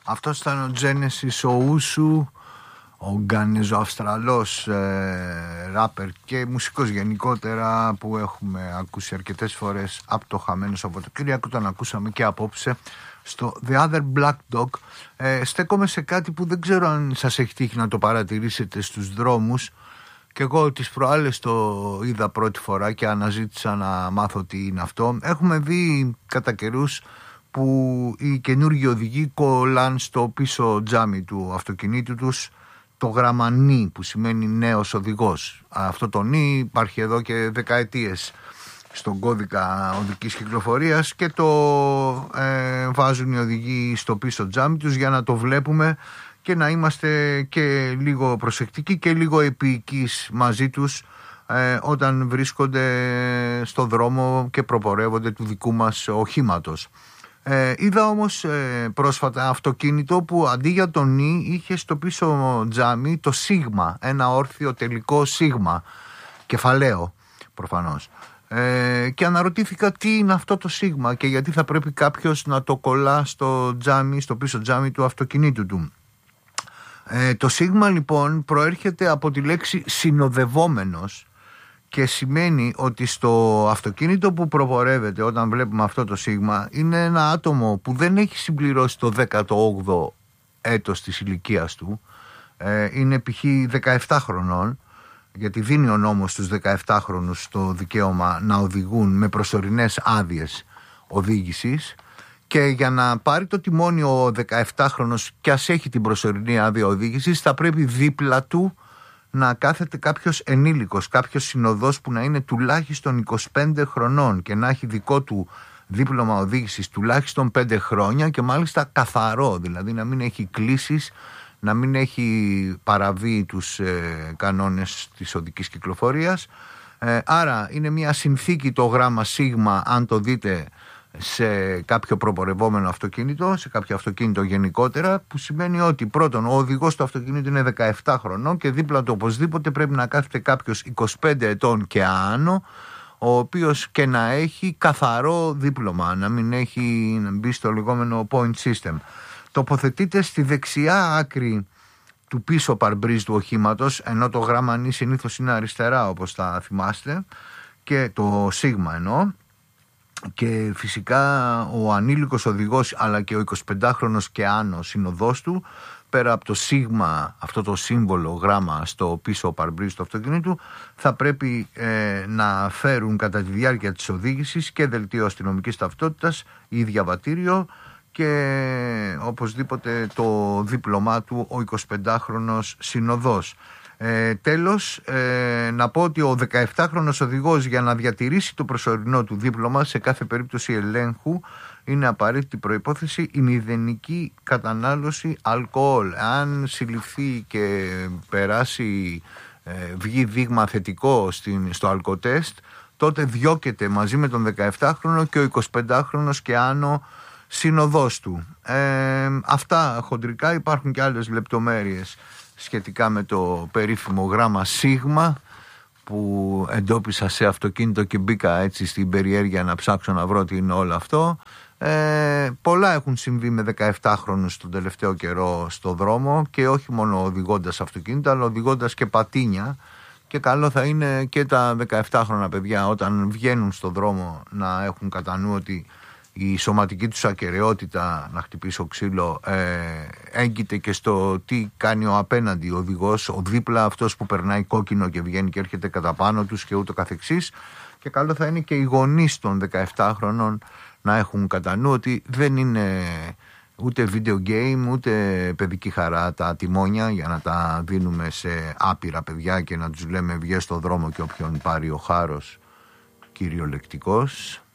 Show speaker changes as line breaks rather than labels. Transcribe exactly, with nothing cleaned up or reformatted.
αυτός ήταν ο Genesis, ο Ούσου, ο Γκανεζοαυστραλός ε, ράπερ και μουσικός γενικότερα, που έχουμε ακούσει αρκετές φορές από το Χαμένο Σαββατοκύριακο. Τον ακούσαμε και απόψε στο The Other Black Dog. ε, Στέκομαι σε κάτι που δεν ξέρω αν σας έχει τύχει να το παρατηρήσετε στους δρόμους. Και εγώ τις προάλλες το είδα πρώτη φορά και αναζήτησα να μάθω τι είναι αυτό. Έχουμε δει κατά καιρούς που οι καινούργιοι οδηγοί κολλάν στο πίσω τζάμι του αυτοκινήτου τους το γράμμα νι, που σημαίνει νέος οδηγός. Αυτό το νι υπάρχει εδώ και δεκαετίες στον κώδικα οδικής κυκλοφορίας και το ε, βάζουν οι οδηγοί στο πίσω τζάμι τους για να το βλέπουμε και να είμαστε και λίγο προσεκτικοί και λίγο επίοικείς μαζί τους ε, όταν βρίσκονται στο δρόμο και προπορεύονται του δικού μας οχήματος. Ε, είδα όμως ε, πρόσφατα αυτοκίνητο που αντί για το νι είχε στο πίσω τζάμι το σίγμα, ένα όρθιο τελικό σίγμα, κεφαλαίο προφανώς. Ε, και αναρωτήθηκα τι είναι αυτό το σίγμα και γιατί θα πρέπει κάποιος να το κολλά στο τζάμι, στο πίσω τζάμι του αυτοκινήτου του. Ε, το σίγμα λοιπόν προέρχεται από τη λέξη συνοδευόμενος και σημαίνει ότι στο αυτοκίνητο που προπορεύεται, όταν βλέπουμε αυτό το σίγμα, είναι ένα άτομο που δεν έχει συμπληρώσει το δέκατο όγδοο έτος της ηλικίας του. ε, είναι π.χ. δεκαεπτά χρονών, γιατί δίνει ο νόμος στους δεκαεπτάχρονους το δικαίωμα να οδηγούν με προσωρινές άδειες οδήγησης. Και για να πάρει το τιμόνι ο δεκαεπτάχρονος και ας έχει την προσωρινή άδεια οδήγησης, θα πρέπει δίπλα του να κάθεται κάποιος ενήλικος, κάποιος συνοδός που να είναι τουλάχιστον είκοσι πέντε χρονών και να έχει δικό του δίπλωμα οδήγησης τουλάχιστον πέντε χρόνια και μάλιστα καθαρό, δηλαδή να μην έχει κλήσεις, να μην έχει παραβεί τους ε, κανόνες της οδικής κυκλοφορίας. Ε, άρα είναι μια συνθήκη το γράμμα σίγμα, αν το δείτε σε κάποιο προπορευόμενο αυτοκίνητο, σε κάποιο αυτοκίνητο γενικότερα, που σημαίνει ότι πρώτον ο οδηγός του αυτοκίνητου είναι δεκαεπτά χρονών και δίπλα του οπωσδήποτε πρέπει να κάθεται κάποιος είκοσι πέντε ετών και άνω, ο οποίος και να έχει καθαρό δίπλωμα, να μην έχει να μπει στο λεγόμενο point system. Τοποθετείται στη δεξιά άκρη του πίσω παρμπρίζ του οχήματος, ενώ το γράμμα νι συνήθως είναι αριστερά, όπως θα θυμάστε, και το σίγμα εννοώ. Και φυσικά ο ανήλικος οδηγός αλλά και ο εικοσιπεντάχρονος και άνω συνοδός του, πέρα από το σίγμα, αυτό το σύμβολο γράμμα στο πίσω παρμπρίζ του αυτοκινήτου, θα πρέπει ε, να φέρουν κατά τη διάρκεια της οδήγησης και δελτίο αστυνομικής ταυτότητας ή διαβατήριο και οπωσδήποτε το δίπλωμά του ο εικοσιπεντάχρονος συνοδός. Ε, τέλος, ε, να πω ότι ο δεκαεπτάχρονος οδηγός, για να διατηρήσει το προσωρινό του δίπλωμα σε κάθε περίπτωση ελέγχου, είναι απαραίτητη προϋπόθεση η μηδενική κατανάλωση αλκοόλ. Αν συλληφθεί και περάσει, ε, βγει δείγμα θετικό στην, στο αλκοτέστ, τότε διώκεται μαζί με τον δεκαεπτάχρονο και ο εικοσιπεντάχρονος και άνω συνοδός του. Ε, αυτά χοντρικά, υπάρχουν και άλλες λεπτομέρειες σχετικά με το περίφημο γράμμα σίγμα που εντόπισα σε αυτοκίνητο και μπήκα έτσι στην περιέργεια να ψάξω να βρω τι είναι όλο αυτό. Ε, πολλά έχουν συμβεί με δεκαεπτάχρονους τον τελευταίο καιρό στο δρόμο και όχι μόνο οδηγώντας αυτοκίνητα αλλά οδηγώντας και πατίνια, και καλό θα είναι και τα δεκαεπτάχρονα παιδιά όταν βγαίνουν στο δρόμο να έχουν κατά νου ότι η σωματική τους ακεραιότητα, να χτυπήσω ξύλο, ε, έγκυται και στο τι κάνει ο απέναντι οδηγός, ο δίπλα, αυτός που περνάει κόκκινο και βγαίνει και έρχεται κατά πάνω τους και ούτω καθεξής. Και καλό θα είναι και οι γονείς των δεκαεπτάχρονων να έχουν κατά νου ότι δεν είναι ούτε video game ούτε παιδική χαρά τα τιμόνια για να τα δίνουμε σε άπειρα παιδιά και να τους λέμε βγες στο δρόμο και όποιον πάρει ο χάρος κυριολεκτικός.